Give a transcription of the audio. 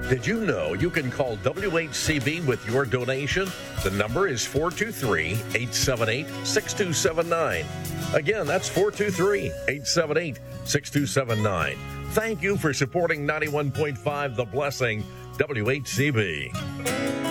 Did you know you can call WHCB with your donation? The number is 423-878-6279. Again, that's 423-878-6279. Thank you for supporting 91.5 The Blessing, WHCB.